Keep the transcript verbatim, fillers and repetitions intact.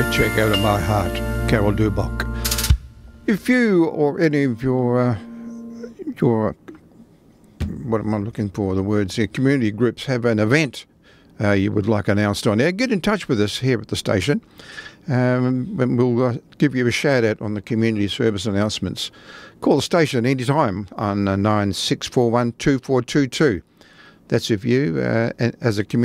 check out of my heart, Carol Duboc. If you or any of your uh, your what am I looking for? The words here. Community groups have an event uh, you would like announced on air, get in touch with us here at the station, um, and we'll uh, give you a shout out on the community service announcements. Call the station anytime on uh, nine six four one two four two two. That's if you, uh, as a community.